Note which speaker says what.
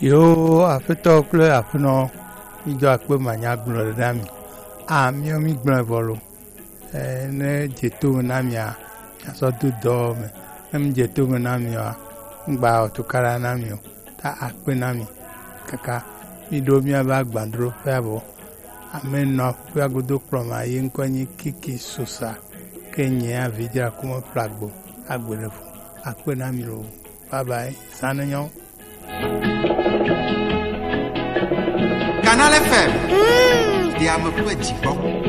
Speaker 1: Yo afeto kple aƒenɔ idzo akpe manya gblɔ ɖe na mi. Míɔ mi gblɔ vɔlo. Ne dzeto me na mia asɔ do dɔ me. Ne mi dzeto me na mia ngba otokara na mi o. Ta akpe na mi kaka mi do mia ba gbandro ƒe abo. Ame nɔ ƒe agodo kplɔ ma ye ŋkɔ nyi Kiki Sosa ke nye avidzra kuma flagbo agbeɖeƒo. Akpe na mi lo. Bye bye. Sanenyo.
Speaker 2: Canal FM. Dia me petit bon.